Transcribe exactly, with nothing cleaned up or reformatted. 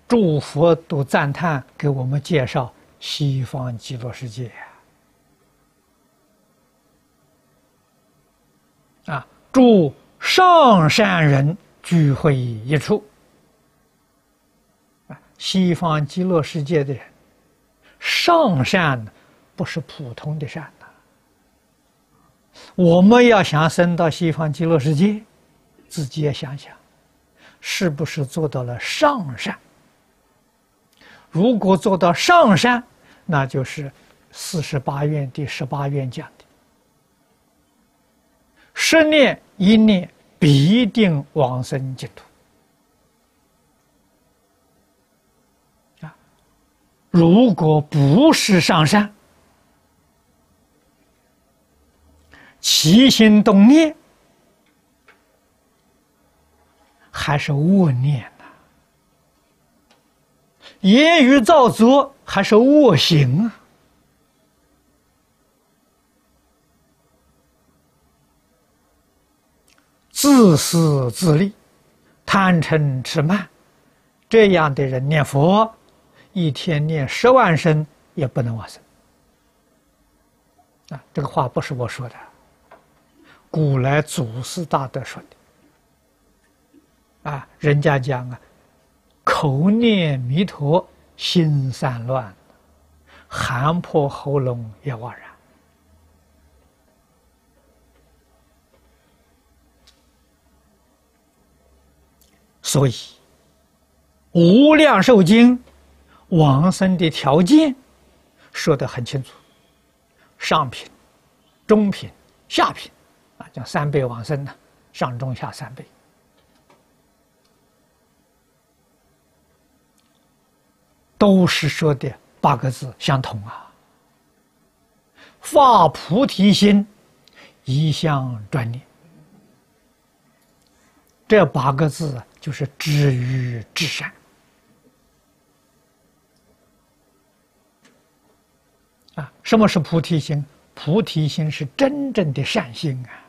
诸佛都赞叹，给我们介绍西方极乐世界啊！啊，诸上善人聚会一处啊！西方极乐世界的人，上善不是普通的善呐。我们要想升到西方极乐世界，自己也想想，是不是做到了上善？如果做到上善，那就是四十八愿第十八愿讲的：十念一念必定往生净土。啊，如果不是上善，起心动念还是恶念呐、啊，言语造作还是恶行啊。自私自利、贪嗔痴慢，这样的人念佛，一天念十万声也不能往生啊！这个话不是我说的，古来祖师大德说的啊。人家讲啊，口念弥陀心散乱，喊破喉咙也枉然。所以，无量寿经往生的条件说得很清楚：上品、中品、下品，啊，讲三辈往生呢，上中下三辈。都是说的八个字相同啊，发菩提心，一向专念。这八个字就是知于至善啊！什么是菩提心？菩提心是真正的善心啊！